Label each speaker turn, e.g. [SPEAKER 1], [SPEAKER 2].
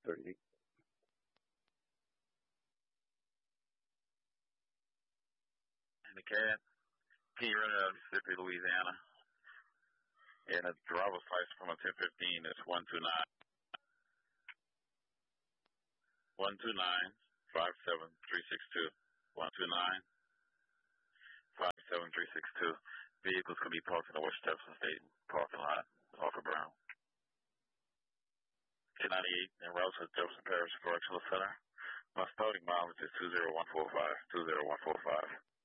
[SPEAKER 1] 38.
[SPEAKER 2] And the cat, King Runner of Mississippi, Louisiana. And the driver's license from a 1015 is 129-57362. 129-57362. Vehicles can be parked in the West Jefferson State parking lot off of Brown. 1098 en route to Jefferson Parish Correctional Center. My starting mileage is 20145.